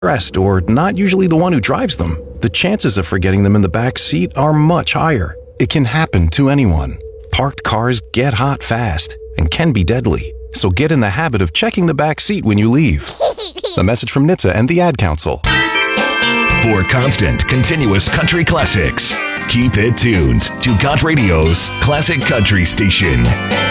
stressed or not usually the one who drives them, the chances of forgetting them in the back seat are much higher. It can happen to anyone. Parked cars get hot fast and can be deadly. So get in the habit of checking the back seat when you leave. A message from NHTSA and the Ad Council. For constant, continuous country classics, keep it tuned to Got Radio's Classic Country Station.